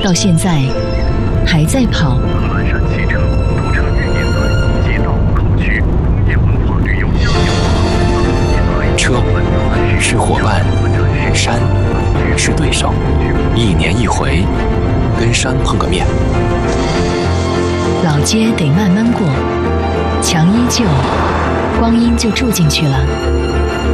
到现在还在跑。 河南山汽车堵车运营村及道路口区工业文化旅游交流。 车是伙伴，山是对手，一年一回，跟山碰个面。 老街得慢慢过，墙依旧，光阴就住进去了。